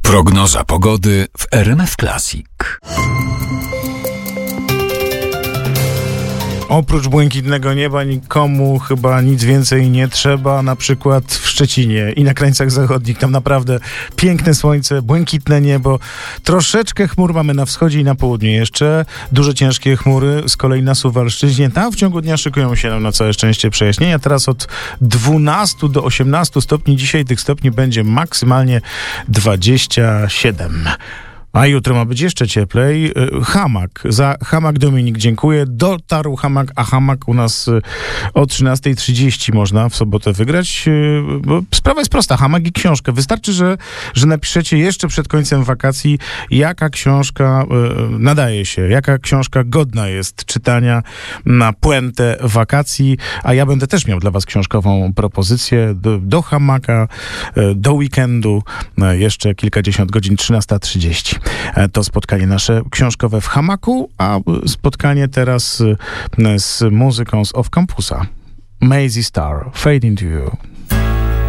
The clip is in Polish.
Prognoza pogody w RMF Classic. Oprócz błękitnego nieba nikomu chyba nic więcej nie trzeba, na przykład w Szczecinie i na krańcach zachodnich. Tam naprawdę piękne słońce, błękitne niebo. Troszeczkę chmur mamy na wschodzie i na południu jeszcze. Duże, ciężkie chmury z kolei na Suwalszczyźnie. Tam w ciągu dnia szykują się na całe szczęście przejaśnienia. Teraz od 12 do 18 stopni. Dzisiaj tych stopni będzie maksymalnie 27. A jutro ma być jeszcze cieplej. Hamak. Za hamak Dominik dziękuję. Dotarł hamak, a hamak u nas o 13:30 można w sobotę wygrać. Bo sprawa jest prosta. Hamak i książkę. Wystarczy, że napiszecie jeszcze przed końcem wakacji, jaka książka nadaje się, jaka książka godna jest czytania na puentę wakacji. A ja będę też miał dla was książkową propozycję do hamaka, do weekendu. Jeszcze kilkadziesiąt godzin, 13:30. To spotkanie nasze książkowe w hamaku, a spotkanie teraz z muzyką z Off Campusa. Maisie Star, Fade Into You.